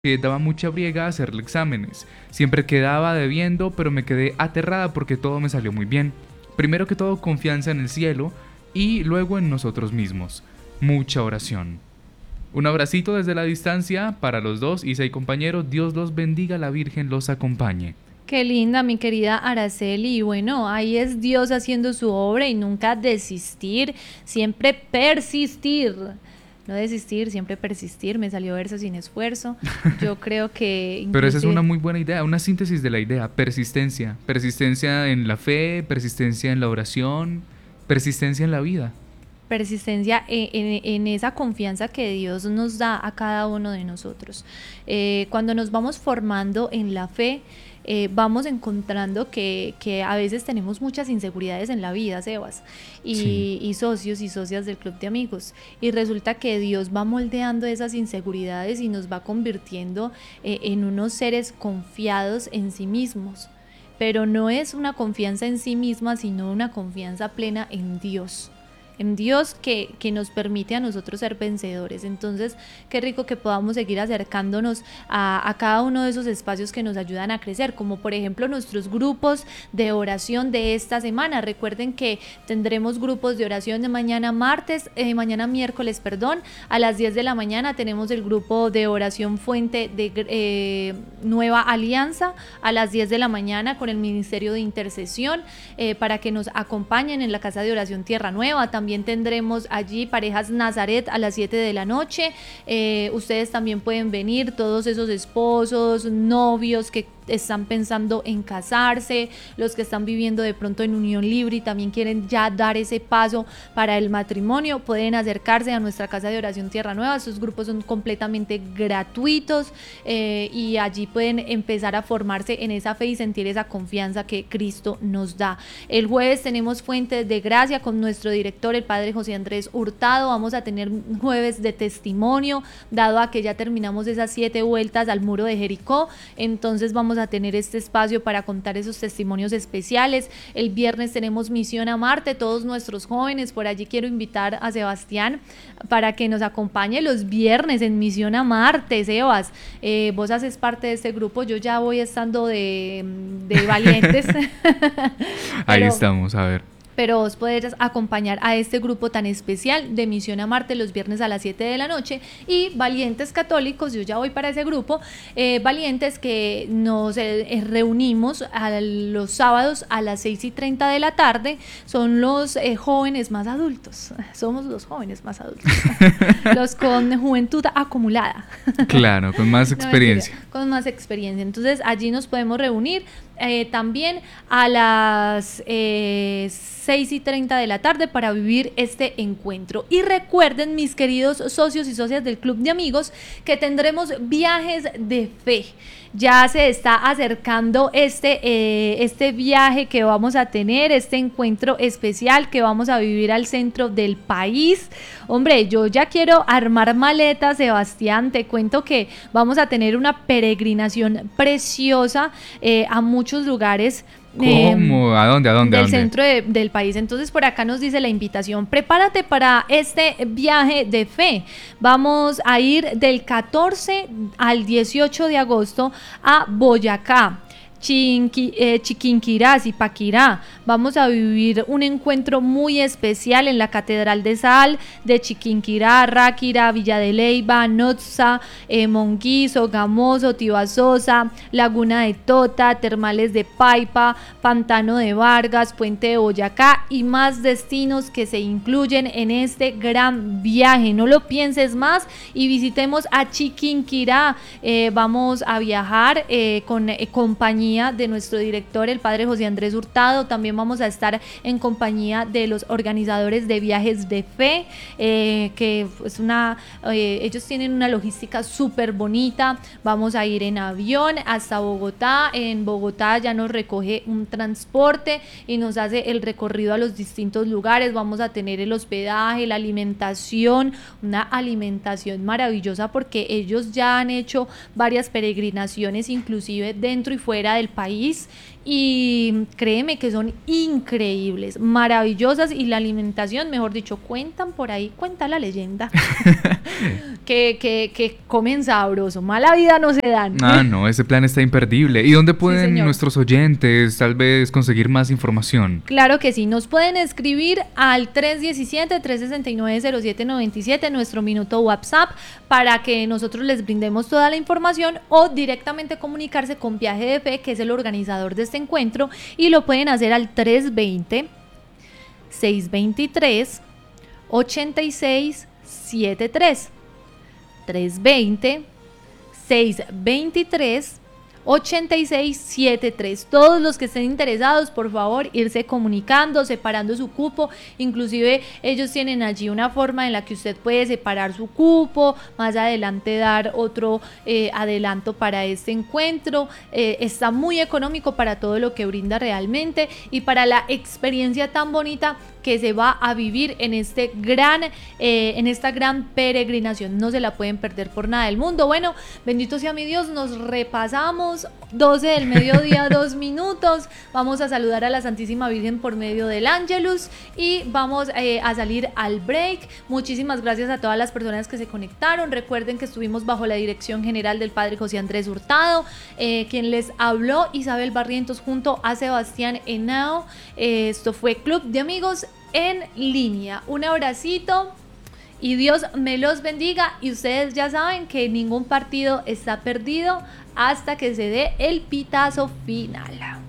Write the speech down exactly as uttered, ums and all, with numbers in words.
que daba mucha briega a hacerle exámenes. Siempre quedaba debiendo, pero me quedé aterrada porque todo me salió muy bien. Primero que todo, confianza en el cielo y luego en nosotros mismos. Mucha oración. Un abracito desde la distancia para los dos, Isa y compañero. Dios los bendiga, la Virgen los acompañe. Qué linda, mi querida Araceli. Y bueno, ahí es Dios haciendo su obra y nunca desistir, siempre persistir. No desistir, siempre persistir. Me salió verso sin esfuerzo. Yo creo que inclusive... Pero esa es una muy buena idea, una síntesis de la idea. Persistencia. Persistencia en la fe, persistencia en la oración, persistencia en la vida. Persistencia en, en, en esa confianza que Dios nos da a cada uno de nosotros. Eh, cuando nos vamos formando en la fe, Eh, vamos encontrando que, que a veces tenemos muchas inseguridades en la vida, Sebas, y, Sí. y socios y socias del club de amigos, y resulta que Dios va moldeando esas inseguridades y nos va convirtiendo eh, en unos seres confiados en sí mismos, pero no es una confianza en sí misma, sino una confianza plena en Dios. En Dios que, que nos permite a nosotros ser vencedores. Entonces, qué rico que podamos seguir acercándonos a, a cada uno de esos espacios que nos ayudan a crecer, como por ejemplo nuestros grupos de oración de esta semana. Recuerden que tendremos grupos de oración de mañana martes, eh, mañana miércoles, perdón, a las diez de la mañana tenemos el grupo de oración Fuente de eh, Nueva Alianza a las diez de la mañana con el Ministerio de Intercesión eh, para que nos acompañen en la Casa de Oración Tierra Nueva. También tendremos allí Parejas Nazaret a las siete de la noche. Eh, ustedes también pueden venir, todos esos esposos, novios que están pensando en casarse, los que están viviendo de pronto en unión libre y también quieren ya dar ese paso para el matrimonio, pueden acercarse a nuestra Casa de Oración Tierra Nueva. Estos grupos son completamente gratuitos eh, y allí pueden empezar a formarse en esa fe y sentir esa confianza que Cristo nos da. El jueves tenemos Fuentes de Gracia con nuestro director, el padre José Andrés Hurtado. Vamos a tener jueves de testimonio, dado a que ya terminamos esas siete vueltas al muro de Jericó, entonces vamos a tener este espacio para contar esos testimonios especiales. El viernes tenemos Misión a Marte, todos nuestros jóvenes, por allí quiero invitar a Sebastián para que nos acompañe los viernes en Misión a Marte. Sebas, eh, vos haces parte de este grupo, yo ya voy estando de, de valientes. Ahí Pero, estamos, a ver. pero vos podés acompañar a este grupo tan especial de Misión a Marte los viernes a las siete de la noche. Y Valientes Católicos, yo ya voy para ese grupo, eh, Valientes que nos eh, reunimos a los sábados a las seis y treinta de la tarde, son los eh, jóvenes más adultos, somos los jóvenes más adultos, los con juventud acumulada. Claro, con más experiencia. No, con más experiencia, entonces allí nos podemos reunir. Eh, también a las eh, seis y treinta de la tarde para vivir este encuentro. Y recuerden, mis queridos socios y socias del Club de Amigos, que tendremos viajes de fe. Ya se está acercando este, eh, este viaje que vamos a tener, este encuentro especial que vamos a vivir al centro del país. Hombre, yo ya quiero armar maletas, Sebastián. Te cuento que vamos a tener una peregrinación preciosa eh, a muchos lugares. ¿Cómo? Eh, ¿A dónde? ¿A dónde? Del ¿A dónde? centro de, del país. Entonces por acá nos dice la invitación: prepárate para este viaje de fe. Vamos a ir del catorce al dieciocho de agosto a Boyacá, Chinqui, eh, Chiquinquirá, Zipaquirá. Vamos a vivir un encuentro muy especial en la Catedral de Sal de Chiquinquirá, Ráquira, Villa de Leyva, Notza, eh, Monguí, Sogamoso, Tibasosa, Laguna de Tota, Termales de Paipa, Pantano de Vargas, Puente de Boyacá y más destinos que se incluyen en este gran viaje. No lo pienses más y visitemos a Chiquinquirá. Eh, vamos a viajar eh, con eh, compañía de nuestro director, el padre José Andrés Hurtado. También vamos a estar en compañía de los organizadores de viajes de fe, eh, que es una, eh, ellos tienen una logística súper bonita. Vamos a ir en avión hasta Bogotá. En Bogotá ya nos recoge un transporte y nos hace el recorrido a los distintos lugares. Vamos a tener el hospedaje, la alimentación, una alimentación maravillosa porque ellos ya han hecho varias peregrinaciones, inclusive dentro y fuera de del país y créeme que son increíbles, maravillosas, y la alimentación, mejor dicho, cuentan por ahí, cuenta la leyenda que, que, que comen sabroso, mala vida no se dan. Ah, no, ese plan está imperdible. ¿Y dónde pueden Sí, nuestros oyentes tal vez conseguir más información? Claro que sí, nos pueden escribir al tres uno siete, tres seis nueve, cero siete nueve siete, nuestro minuto WhatsApp, para que nosotros les brindemos toda la información, o directamente comunicarse con Viaje de Fe, que es el organizador de este encuentro, y lo pueden hacer al tres dos cero, seis dos tres, ocho seis siete tres, tres dos cero, seis dos tres, ocho seis siete tres. Todos los que estén interesados, por favor, irse comunicando, separando su cupo. Inclusive ellos tienen allí una forma en la que usted puede separar su cupo, más adelante dar otro eh, adelanto para este encuentro. Eh, está muy económico para todo lo que brinda realmente y para la experiencia tan bonita que se va a vivir en este gran, eh, en esta gran peregrinación. No se la pueden perder por nada del mundo. Bueno, bendito sea mi Dios, nos repasamos, doce del mediodía, dos minutos. Vamos a saludar a la Santísima Virgen por medio del Ángelus y vamos eh, a salir al break. Muchísimas gracias a todas las personas que se conectaron. Recuerden que estuvimos bajo la dirección general del Padre José Andrés Hurtado, eh, quien les habló, Isabel Barrientos, junto a Sebastián Henao. Eh, esto fue Club de Amigos en línea. Un abracito y Dios me los bendiga, y ustedes ya saben que ningún partido está perdido hasta que se dé el pitazo final.